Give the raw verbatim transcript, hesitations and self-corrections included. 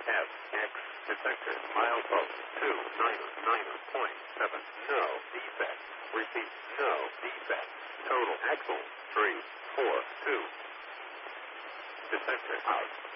F X detected milepost two niner niner point seven. No defect. Repeat, no defect. Total axle three four two. Detector out.